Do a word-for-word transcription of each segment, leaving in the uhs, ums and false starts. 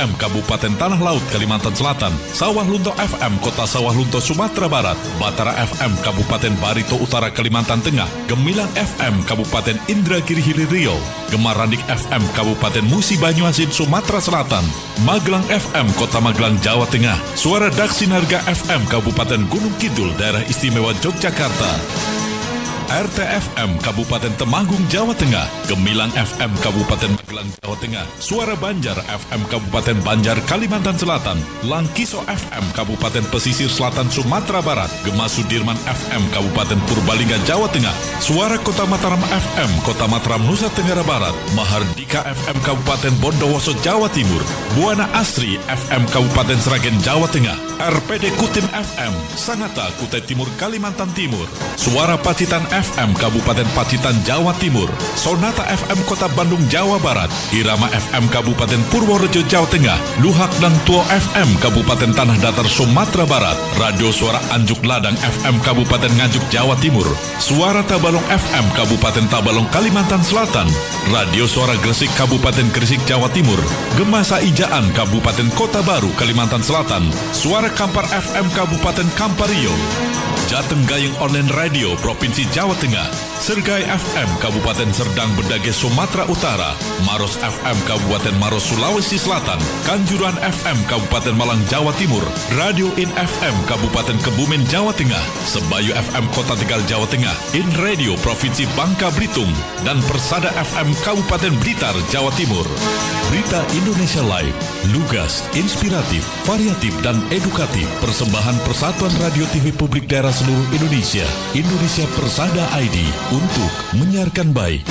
M Kabupaten Tanah Laut Kalimantan Selatan, Sawah Lunto F M Kota Sawah Lunto Sumatera Barat, Batara F M Kabupaten Barito Utara Kalimantan Tengah, Gemilang F M Kabupaten Indragiri Hilir Riau, Gemarandik F M Kabupaten Musi Banyuasin Sumatera Selatan, Magelang F M Kota Magelang Jawa Tengah, Suara Daksinarga F M Kabupaten Gunung Kidul Daerah Istimewa Yogyakarta, R T F M Kabupaten Temanggung Jawa Tengah, Gemilang F M Kabupaten Magelang Jawa Tengah, Suara Banjar F M Kabupaten Banjar Kalimantan Selatan, Langkiso F M Kabupaten Pesisir Selatan Sumatera Barat, Gema Sudirman F M Kabupaten Purbalingga Jawa Tengah, Suara Kota Mataram F M Kota Mataram Nusa Tenggara Barat, Mahardika F M Kabupaten Bondowoso Jawa Timur, Buana Asri F M Kabupaten Sragen Jawa Tengah, R P D Kutim F M Sangatta Kutai Timur Kalimantan Timur, Suara Pacitan F M Kabupaten Pacitan Jawa Timur, Sonata F M Kota Bandung Jawa Barat, Irama F M Kabupaten Purworejo Jawa Tengah, Luhak dan Tuo F M Kabupaten Tanah Datar Sumatera Barat, Radio Suara Anjuk Ladang F M Kabupaten Nganjuk Jawa Timur, Suara Tabalong F M Kabupaten Tabalong Kalimantan Selatan, Radio Suara Gresik Kabupaten Gresik Jawa Timur, Gema Saijaan Kabupaten Kota Baru Kalimantan Selatan, Suara Kampar F M Kabupaten Kampario, Jateng Gayeng Online Radio Provinsi Jawa Tengah, Sergai F M Kabupaten Serdang Bedage Sumatera Utara, Maros F M Kabupaten Maros Sulawesi Selatan, Kanjuruhan F M Kabupaten Malang Jawa Timur, Radio In F M Kabupaten Kebumen Jawa Tengah, Sebayu F M Kota Tegal Jawa Tengah, In Radio Provinsi Bangka Belitung, dan Persada F M Kabupaten Blitar Jawa Timur. Berita Indonesia Live, lugas, inspiratif, variatif, dan edukatif. Persembahan Persatuan Radio T V Publik Daerah seluruh Indonesia, Indonesia Persada I D, untuk menyiarkan baik.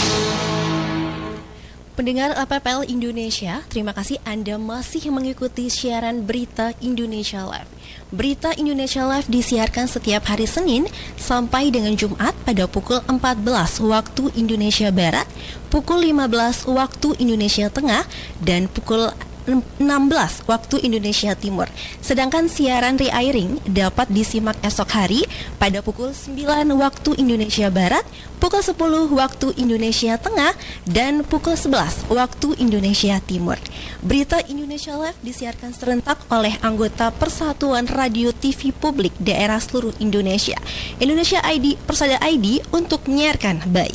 Pendengar L P P L Indonesia, terima kasih Anda masih mengikuti siaran Berita Indonesia Live. Berita Indonesia Live disiarkan setiap hari Senin sampai dengan Jumat pada pukul empat belas waktu Indonesia Barat, pukul lima belas waktu Indonesia Tengah, dan pukul enam belas waktu Indonesia Timur. Sedangkan siaran re-airing dapat disimak esok hari pada pukul sembilan waktu Indonesia Barat, pukul sepuluh waktu Indonesia Tengah, dan pukul sebelas waktu Indonesia Timur. Berita Indonesia Live disiarkan serentak oleh anggota Persatuan Radio T V Publik Daerah seluruh Indonesia, Indonesia I D, Persada I D, untuk menyiarkan baik.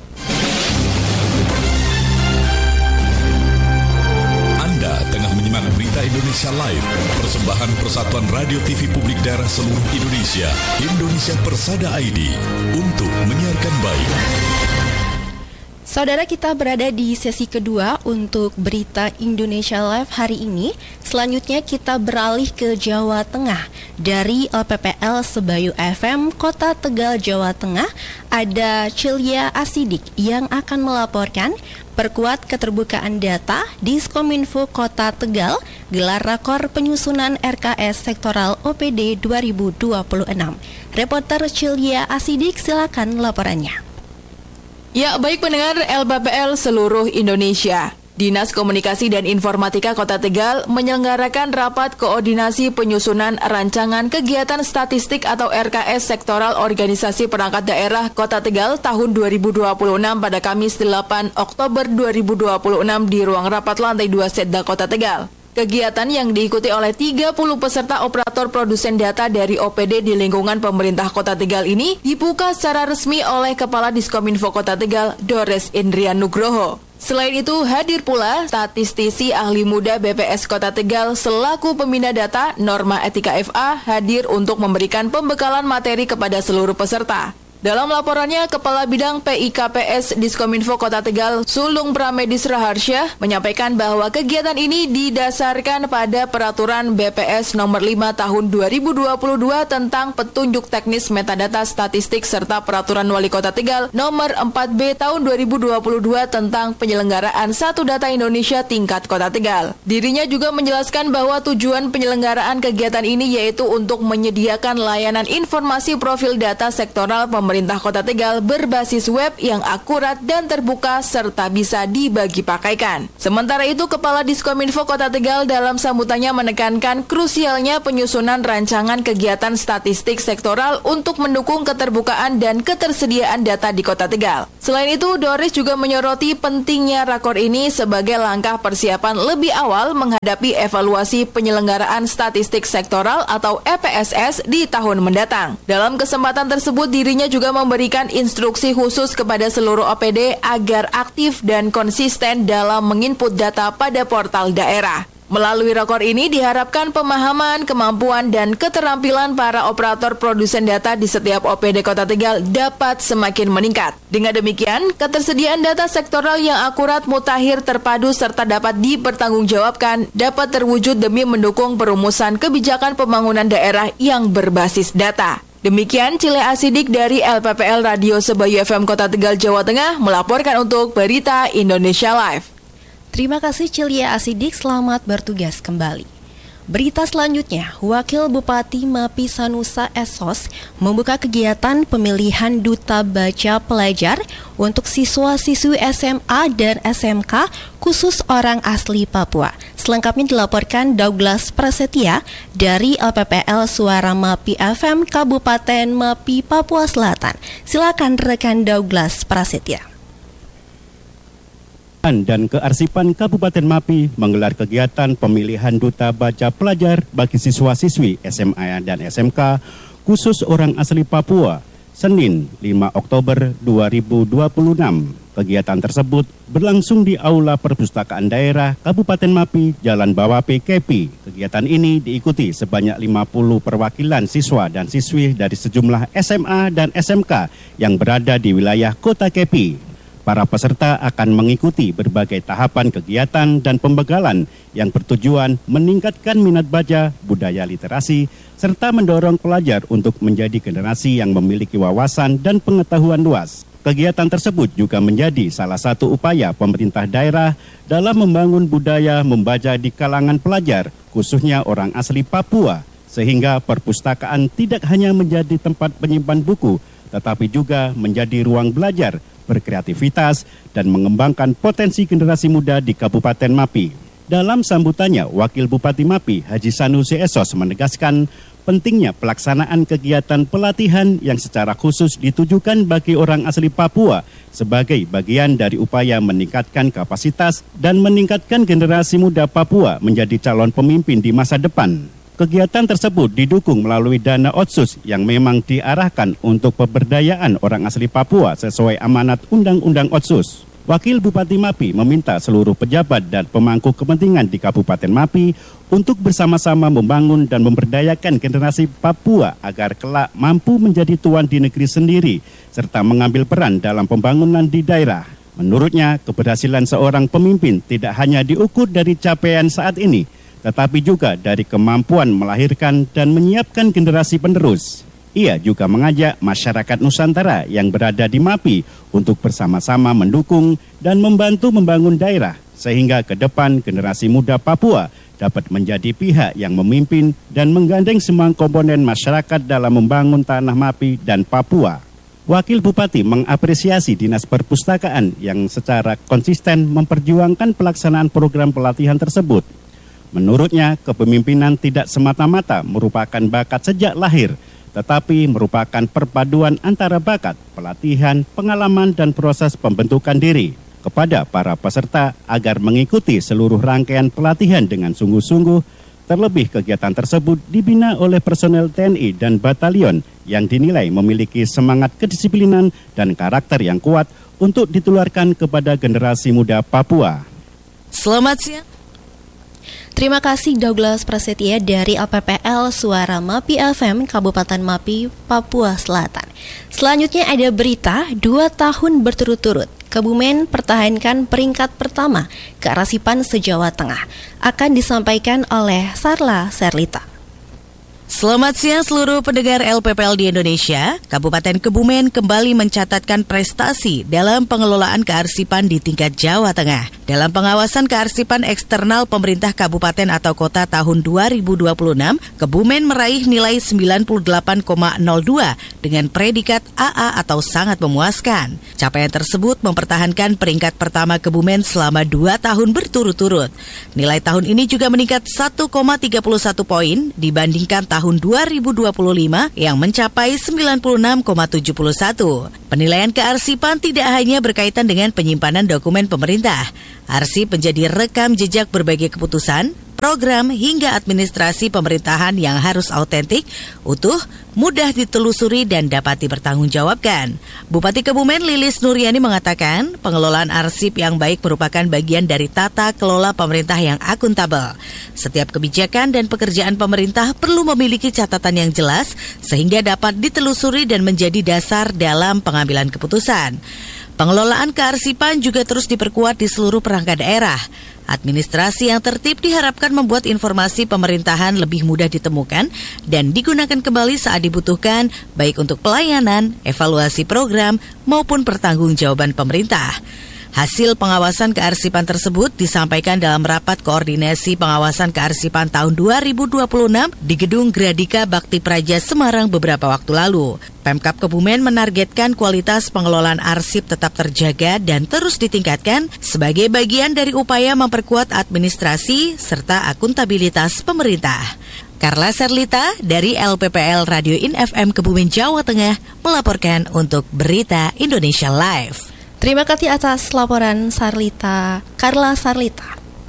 Berita Indonesia Live, persembahan Persatuan Radio T V Publik Daerah seluruh Indonesia, Indonesia Persada I D, untuk menyiarkan baik. Saudara, kita berada di sesi kedua untuk Berita Indonesia Live hari ini. Selanjutnya kita beralih ke Jawa Tengah. Dari L P P L Sebayu F M Kota Tegal, Jawa Tengah, ada Cilia Asidik yang akan melaporkan perkuat keterbukaan data Diskominfo Kota Tegal, gelar rakor penyusunan R K S sektoral O P D dua ribu dua puluh enam. Reporter Cilia Asidik, silakan laporannya. Ya, baik pendengar L P P L seluruh Indonesia. Dinas Komunikasi dan Informatika Kota Tegal menyelenggarakan rapat koordinasi penyusunan rancangan kegiatan statistik atau R K S sektoral Organisasi Perangkat Daerah Kota Tegal tahun dua ribu dua puluh enam pada Kamis delapan Oktober dua ribu dua puluh enam di ruang rapat lantai dua Setda Kota Tegal. Kegiatan yang diikuti oleh tiga puluh peserta operator produsen data dari O P D di lingkungan pemerintah Kota Tegal ini dibuka secara resmi oleh Kepala Diskominfo Kota Tegal, Dores Indrian Nugroho. Selain itu, hadir pula statistisi ahli muda B P S Kota Tegal selaku pembina data Norma Etika F A hadir untuk memberikan pembekalan materi kepada seluruh peserta. Dalam laporannya, Kepala Bidang P I K P S Diskominfo Kota Tegal, Sulung Pramedis Raharsyah, menyampaikan bahwa kegiatan ini didasarkan pada Peraturan B P S Nomor lima Tahun dua ribu dua puluh dua tentang petunjuk teknis metadata statistik serta Peraturan Wali Kota Tegal Nomor empat B Tahun dua ribu dua puluh dua tentang penyelenggaraan Satu Data Indonesia tingkat Kota Tegal. Dirinya juga menjelaskan bahwa tujuan penyelenggaraan kegiatan ini yaitu untuk menyediakan layanan informasi profil data sektoral pemerintah pemerintah Kota Tegal berbasis web yang akurat dan terbuka serta bisa dibagi pakaikan. Sementara itu, Kepala Diskominfo Kota Tegal dalam sambutannya menekankan krusialnya penyusunan rancangan kegiatan statistik sektoral untuk mendukung keterbukaan dan ketersediaan data di Kota Tegal. Selain itu, Doris juga menyoroti pentingnya rakor ini sebagai langkah persiapan lebih awal menghadapi evaluasi penyelenggaraan statistik sektoral atau E P S S di tahun mendatang. Dalam kesempatan tersebut, dirinya juga memberikan instruksi khusus kepada seluruh O P D agar aktif dan konsisten dalam menginput data pada portal daerah. Melalui rakor ini diharapkan pemahaman, kemampuan, dan keterampilan para operator produsen data di setiap O P D Kota Tegal dapat semakin meningkat. Dengan demikian, ketersediaan data sektoral yang akurat, mutakhir, terpadu, serta dapat dipertanggungjawabkan dapat terwujud demi mendukung perumusan kebijakan pembangunan daerah yang berbasis data. Demikian Cilea Sidik dari L P P L Radio Sebayu F M Kota Tegal, Jawa Tengah melaporkan untuk Berita Indonesia Live. Terima kasih Cilea Asidik, selamat bertugas kembali. Berita selanjutnya, Wakil Bupati Mapi Sanusa Esos membuka kegiatan pemilihan Duta Baca Pelajar untuk siswa-siswi S M A dan S M K khusus orang asli Papua. Selengkapnya dilaporkan Douglas Prasetya dari L P P L Suara Mapi F M Kabupaten Mapi, Papua Selatan. Silakan rekan Douglas Prasetya. Dan Kearsipan Kabupaten Mapi menggelar kegiatan pemilihan Duta Baca Pelajar bagi siswa-siswi S M A dan S M K khusus orang asli Papua, Senin lima Oktober dua ribu dua puluh enam. Kegiatan tersebut berlangsung di Aula Perpustakaan Daerah Kabupaten Mapi, Jalan Bawape, Kepi. Kegiatan ini diikuti sebanyak lima puluh perwakilan siswa dan siswi dari sejumlah S M A dan S M K yang berada di wilayah Kota Kepi. Para peserta akan mengikuti berbagai tahapan kegiatan dan pembegalan yang bertujuan meningkatkan minat baca, budaya literasi, serta mendorong pelajar untuk menjadi generasi yang memiliki wawasan dan pengetahuan luas. Kegiatan tersebut juga menjadi salah satu upaya pemerintah daerah dalam membangun budaya membaca di kalangan pelajar, khususnya orang asli Papua, sehingga perpustakaan tidak hanya menjadi tempat penyimpan buku, tetapi juga menjadi ruang belajar, berkreativitas, dan mengembangkan potensi generasi muda di Kabupaten Mapi. Dalam sambutannya, Wakil Bupati Mapi, Haji Sanusi Esos menegaskan pentingnya pelaksanaan kegiatan pelatihan yang secara khusus ditujukan bagi orang asli Papua sebagai bagian dari upaya meningkatkan kapasitas dan meningkatkan generasi muda Papua menjadi calon pemimpin di masa depan. Kegiatan tersebut didukung melalui dana otsus yang memang diarahkan untuk pemberdayaan orang asli Papua sesuai amanat Undang-Undang Otsus. Wakil Bupati Mapi meminta seluruh pejabat dan pemangku kepentingan di Kabupaten Mapi untuk bersama-sama membangun dan memberdayakan generasi Papua agar kelak mampu menjadi tuan di negeri sendiri serta mengambil peran dalam pembangunan di daerah. Menurutnya, keberhasilan seorang pemimpin tidak hanya diukur dari capaian saat ini, tetapi juga dari kemampuan melahirkan dan menyiapkan generasi penerus. Ia juga mengajak masyarakat Nusantara yang berada di Mapi untuk bersama-sama mendukung dan membantu membangun daerah, sehingga ke depan generasi muda Papua dapat menjadi pihak yang memimpin dan menggandeng semua komponen masyarakat dalam membangun tanah Mapi dan Papua. Wakil Bupati mengapresiasi Dinas Perpustakaan yang secara konsisten memperjuangkan pelaksanaan program pelatihan tersebut. Menurutnya, kepemimpinan tidak semata-mata merupakan bakat sejak lahir, tetapi merupakan perpaduan antara bakat, pelatihan, pengalaman, dan proses pembentukan diri. Kepada para peserta agar mengikuti seluruh rangkaian pelatihan dengan sungguh-sungguh, terlebih kegiatan tersebut dibina oleh personel T N I dan batalion yang dinilai memiliki semangat kedisiplinan dan karakter yang kuat untuk ditularkan kepada generasi muda Papua. Selamat siang. Terima kasih Douglas Prasetya dari L P P L Suara Mapi F M Kabupaten Mapi, Papua Selatan. Selanjutnya ada berita dua tahun berturut-turut Kebumen pertahankan peringkat pertama Kearsipan se-Jawa Tengah. Akan disampaikan oleh Sarla Serlita. Selamat siang seluruh pendengar L P P L di Indonesia. Kabupaten Kebumen kembali mencatatkan prestasi dalam pengelolaan kearsipan di tingkat Jawa Tengah. Dalam pengawasan kearsipan eksternal pemerintah kabupaten atau kota tahun dua ribu dua puluh enam, Kebumen meraih nilai sembilan puluh delapan koma nol dua dengan predikat A A atau sangat memuaskan. Capaian tersebut mempertahankan peringkat pertama Kebumen selama dua tahun berturut-turut. Nilai tahun ini juga meningkat satu koma tiga satu poin dibandingkan tahun tahun dua ribu dua puluh lima yang mencapai sembilan puluh enam koma tujuh satu. Penilaian kearsipan tidak hanya berkaitan dengan penyimpanan dokumen pemerintah. Arsip menjadi rekam jejak berbagai keputusan, program hingga administrasi pemerintahan yang harus autentik, utuh, mudah ditelusuri dan dapat dipertanggungjawabkan. Bupati Kebumen Lilis Nuryani mengatakan pengelolaan arsip yang baik merupakan bagian dari tata kelola pemerintah yang akuntabel. Setiap kebijakan dan pekerjaan pemerintah perlu memiliki catatan yang jelas sehingga dapat ditelusuri dan menjadi dasar dalam pengambilan keputusan. Pengelolaan kearsipan juga terus diperkuat di seluruh perangkat daerah. Administrasi yang tertib diharapkan membuat informasi pemerintahan lebih mudah ditemukan dan digunakan kembali saat dibutuhkan, baik untuk pelayanan, evaluasi program, maupun pertanggungjawaban pemerintah. Hasil pengawasan kearsipan tersebut disampaikan dalam rapat koordinasi pengawasan kearsipan tahun dua ribu dua puluh enam di Gedung Gradika Bakti Praja Semarang beberapa waktu lalu. Pemkab Kebumen menargetkan kualitas pengelolaan arsip tetap terjaga dan terus ditingkatkan sebagai bagian dari upaya memperkuat administrasi serta akuntabilitas pemerintah. Carla Serlita dari L P P L Radio In F M Kebumen Jawa Tengah melaporkan untuk Berita Indonesia Live. Terima kasih atas laporan Sarlita, Carla Sarlita.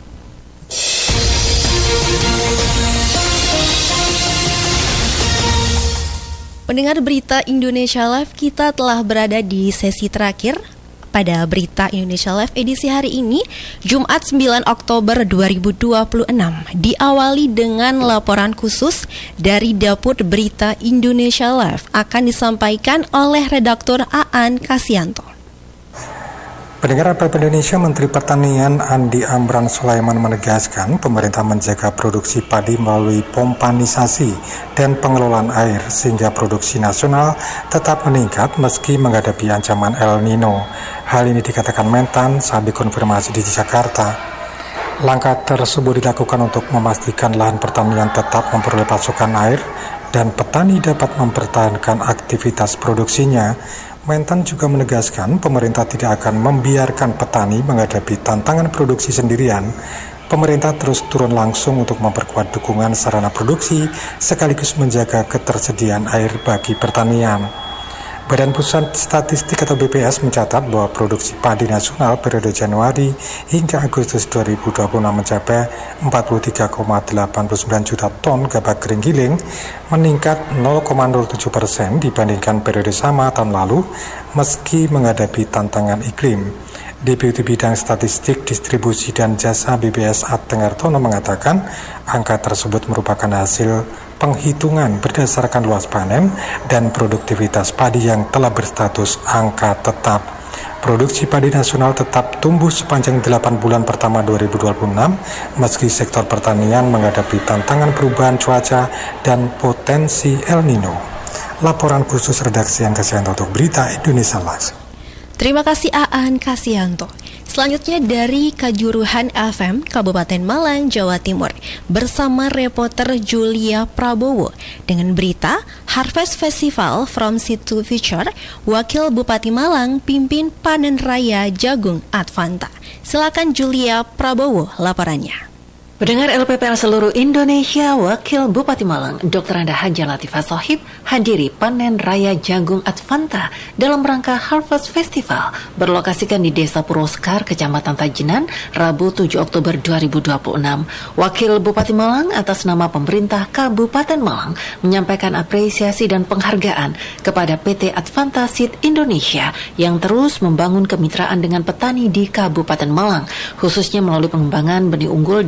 Pendengar Berita Indonesia Live, kita telah berada di sesi terakhir pada Berita Indonesia Live edisi hari ini, Jumat sembilan Oktober dua ribu dua puluh enam. Diawali dengan laporan khusus dari Dapur Berita Indonesia Live akan disampaikan oleh redaktur Aan Kasianto. Pendengar L P P Indonesia, Menteri Pertanian Andi Amran Sulaiman menegaskan pemerintah menjaga produksi padi melalui pompanisasi dan pengelolaan air sehingga produksi nasional tetap meningkat meski menghadapi ancaman El Nino. Hal ini dikatakan Mentan saat dikonfirmasi di Jakarta. Langkah tersebut dilakukan untuk memastikan lahan pertanian tetap memperoleh pasokan air dan petani dapat mempertahankan aktivitas produksinya. Mentan juga menegaskan pemerintah tidak akan membiarkan petani menghadapi tantangan produksi sendirian. Pemerintah terus turun langsung untuk memperkuat dukungan sarana produksi sekaligus menjaga ketersediaan air bagi pertanian. Badan Pusat Statistik atau B P S mencatat bahwa produksi padi nasional periode Januari hingga Agustus dua ribu dua puluh enam mencapai empat puluh tiga koma delapan sembilan juta ton gabah kering giling, meningkat nol koma nol tujuh persen dibandingkan periode sama tahun lalu meski menghadapi tantangan iklim. Deputi Bidang Statistik, Distribusi dan Jasa B B S At Tengartono mengatakan angka tersebut merupakan hasil penghitungan berdasarkan luas panen dan produktivitas padi yang telah berstatus angka tetap. Produksi padi nasional tetap tumbuh sepanjang delapan bulan pertama dua ribu dua puluh enam meski sektor pertanian menghadapi tantangan perubahan cuaca dan potensi El Nino. Laporan khusus redaksi yang Kasianto untuk Berita Indonesia Live. Terima kasih Aan Kasianto. Selanjutnya dari Kajuruhan F M, Kabupaten Malang, Jawa Timur, bersama reporter Julia Prabowo dengan berita Harvest Festival From Seed to Future. Wakil Bupati Malang pimpin panen raya jagung Advanta. Silakan Julia Prabowo laporannya. Pendengar L P P L seluruh Indonesia, Wakil Bupati Malang, Doktor Anda Haja Latifah Sohib, hadiri panen raya jagung Advanta dalam rangka Harvest Festival berlokasikan di Desa Puroskar, Kecamatan Tajinan, Rabu tujuh Oktober dua ribu dua puluh enam. Wakil Bupati Malang atas nama pemerintah Kabupaten Malang menyampaikan apresiasi dan penghargaan kepada P T Advanta Seed Indonesia yang terus membangun kemitraan dengan petani di Kabupaten Malang, khususnya melalui pengembangan benih unggul dan penerapan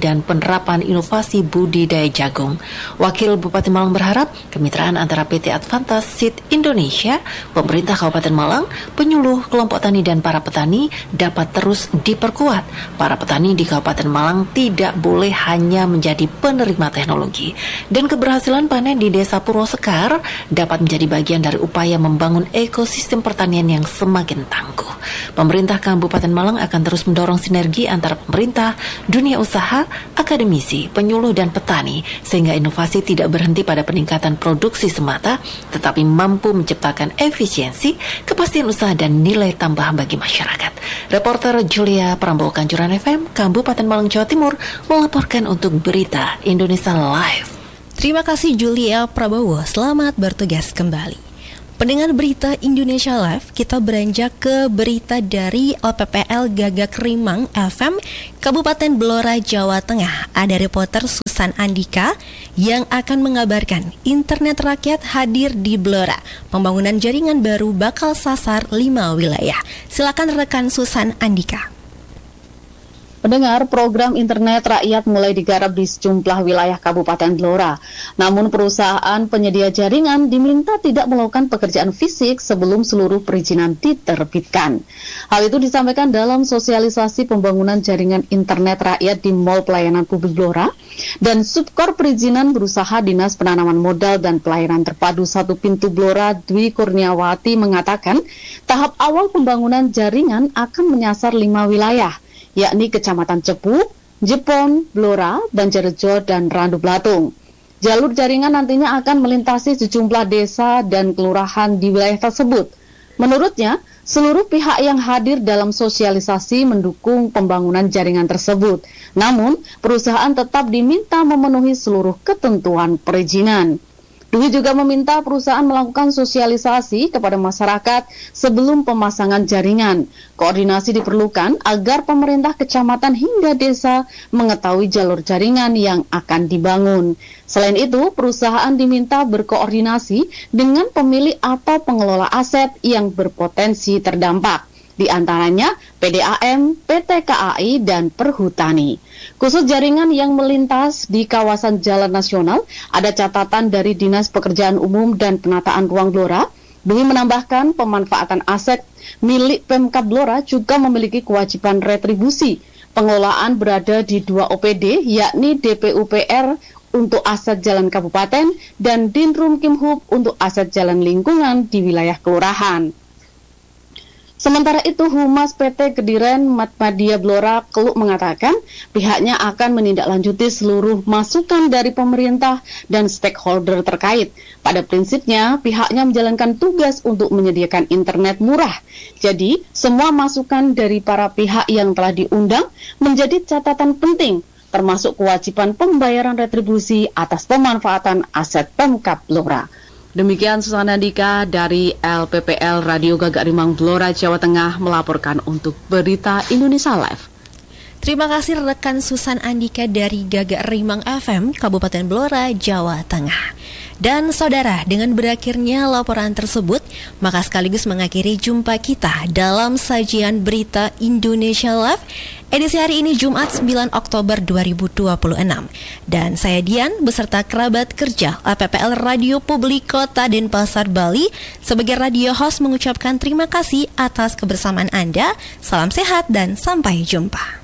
penerapan inovasi budidaya jagung. Wakil Bupati Malang berharap kemitraan antara P T Advanta Seed Indonesia, pemerintah Kabupaten Malang, penyuluh, kelompok tani dan para petani dapat terus diperkuat. Para petani di Kabupaten Malang tidak boleh hanya menjadi penerima teknologi, dan keberhasilan panen di Desa Purwosekar dapat menjadi bagian dari upaya membangun ekosistem pertanian yang semakin tangguh. Pemerintah Kabupaten Malang akan terus mendorong sinergi antara pemerintah, dunia usaha, akademisi, penyuluh dan petani, sehingga inovasi tidak berhenti pada peningkatan produksi semata, tetapi mampu menciptakan efisiensi, kepastian usaha dan nilai tambah bagi masyarakat. Reporter Julia Prambol Kanjuran F M, Kabupaten Malang, Jawa Timur, melaporkan untuk Berita Indonesia Live. Terima kasih Julia Prabowo, selamat bertugas kembali. Pendengar Berita Indonesia Live, kita beranjak ke berita dari L P P L Gagak Rimang F M, Kabupaten Blora, Jawa Tengah. Ada reporter Susan Andika yang akan mengabarkan internet rakyat hadir di Blora. Pembangunan jaringan baru bakal sasar lima wilayah. Silakan rekan Susan Andika. Pendengar, program internet rakyat mulai digarap di sejumlah wilayah Kabupaten Blora. Namun perusahaan penyedia jaringan diminta tidak melakukan pekerjaan fisik sebelum seluruh perizinan diterbitkan. Hal itu disampaikan dalam sosialisasi pembangunan jaringan internet rakyat di Mall Pelayanan Publik Blora dan Subkor Perizinan Berusaha Dinas Penanaman Modal dan Pelayanan Terpadu Satu Pintu Blora Dwi Kurniawati mengatakan tahap awal pembangunan jaringan akan menyasar lima wilayah, yakni Kecamatan Cepu, Jepon, Blora, Banjarjo, dan Randu Blatung. Jalur jaringan nantinya akan melintasi sejumlah desa dan kelurahan di wilayah tersebut. Menurutnya, seluruh pihak yang hadir dalam sosialisasi mendukung pembangunan jaringan tersebut. Namun, perusahaan tetap diminta memenuhi seluruh ketentuan perizinan. Dwi juga meminta perusahaan melakukan sosialisasi kepada masyarakat sebelum pemasangan jaringan. Koordinasi diperlukan agar pemerintah kecamatan hingga desa mengetahui jalur jaringan yang akan dibangun. Selain itu, perusahaan diminta berkoordinasi dengan pemilik atau pengelola aset yang berpotensi terdampak, di antaranya P D A M, P T K A I, dan Perhutani. Khusus jaringan yang melintas di kawasan jalan nasional, ada catatan dari Dinas Pekerjaan Umum dan Penataan Ruang Blora. Dwi menambahkan pemanfaatan aset milik Pemkab Blora juga memiliki kewajiban retribusi. Pengelolaan berada di dua O P D, yakni D P U P R untuk aset jalan kabupaten dan Dinrum Kimhub untuk aset jalan lingkungan di wilayah kelurahan. Sementara itu, Humas P T Kediren Matmadia Blora Keluk mengatakan pihaknya akan menindaklanjuti seluruh masukan dari pemerintah dan stakeholder terkait. Pada prinsipnya, pihaknya menjalankan tugas untuk menyediakan internet murah. Jadi, semua masukan dari para pihak yang telah diundang menjadi catatan penting, termasuk kewajiban pembayaran retribusi atas pemanfaatan aset Pemkab Blora. Demikian Susana Dika dari L P P L Radio Gagak Rimang Blora, Jawa Tengah melaporkan untuk Berita Indonesia Live. Terima kasih rekan Susan Andika dari Gagak Rimang F M, Kabupaten Blora, Jawa Tengah. Dan saudara, dengan berakhirnya laporan tersebut, maka sekaligus mengakhiri jumpa kita dalam sajian Berita Indonesia Live edisi hari ini Jumat sembilan Oktober dua ribu dua puluh enam. Dan saya Dian beserta kerabat kerja L P P L Radio Publik Kota Denpasar, Bali sebagai radio host mengucapkan terima kasih atas kebersamaan Anda. Salam sehat dan sampai jumpa.